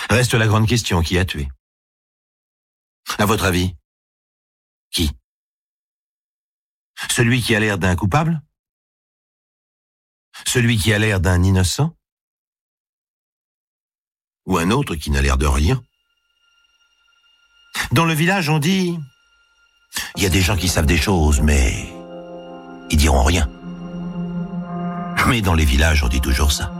Reste la grande question, qui a tué? À votre avis, qui? Celui qui a l'air d'un coupable? Celui qui a l'air d'un innocent? Ou un autre qui n'a l'air de rien? Dans le village, on dit... Il y a des gens qui savent des choses, mais... ils diront rien. Mais dans les villages, on dit toujours ça.